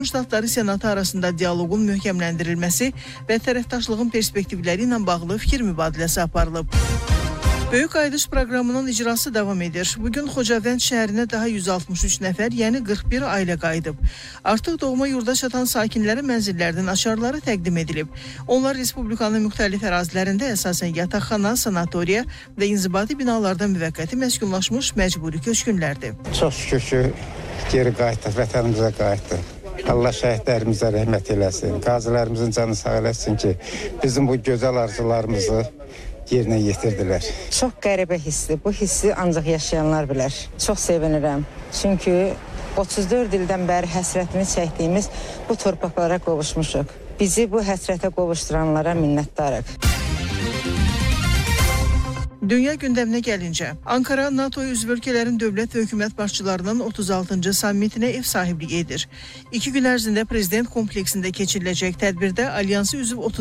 Ştatları Senatı arasında dialoqun möhkəmləndirilməsi və tərəfdaşlığın perspektivləri ilə bağlı fikir mübadiləsi aparılıb. Böyük qayıdış proqramının icrası davam edir. Bugün Xocavənd şəhərinə daha 163 nəfər, yəni 41 ailə qayıdıb. Artıq doğma yurda çatan sakinlərə mənzillərdən açarları təqdim edilib. Onlar Respublikanın müxtəlif ərazilərində əsasən yataqxana, sanatoriya və inzibati binalarda müvəqqəti məskunlaşmış məcburi köçkünlərdir. Çox şükür ki, geri qayıtdıq, vətənimizə qayıtdıq. Allah şəhidlərimizə rəhmət eləsin, qazilərimizin canı sağ eləsin ki, bizim bu gözəl arzularımızı yerinə yetirdilər. Çox qəribə hissdir. Bu hissi ancaq yaşayanlar bilər. Çox sevinirəm. Çünki 34 ildən bəri həsrətini çəkdiyimiz bu torpaqlara qovuşmuşuq. Bizi bu həsrətə qovuşduranlara minnətdarıq. Dünya gündəminə gəlincə, Ankara NATO üzv ölkələrin dövlət və hökumət başçılarının 36-cı sammitinə ev sahibliyi edir. 2 gün ərzində prezident kompleksində keçiriləcək tədbirdə alyansı üzv